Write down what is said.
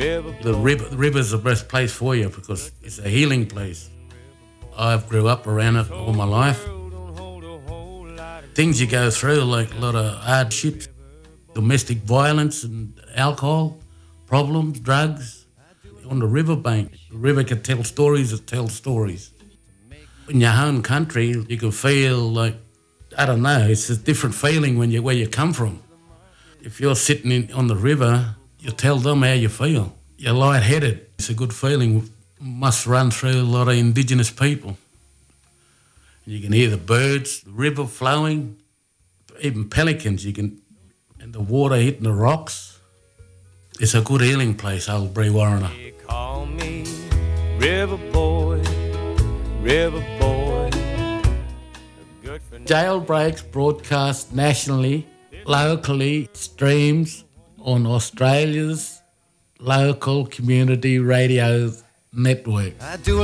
The river's the best place for you because it's a healing place. I've grew up around it all my life. Things you go through, like a lot of hardships, domestic violence and alcohol problems, drugs. On the riverbank, the river can tell stories that tell stories. In your home country, you can feel like, I don't know, it's a different feeling when where you come from. If you're sitting on the river, you tell them how you feel. You're lightheaded. It's a good feeling. Must run through a lot of Indigenous people. You can hear the birds, the river flowing, even pelicans. And the water hitting the rocks. It's a good healing place, old Brewarrina. They call me River Boy, River Boy. Jailbreaks broadcast nationally, locally, streams on Australia's local community radio network. I do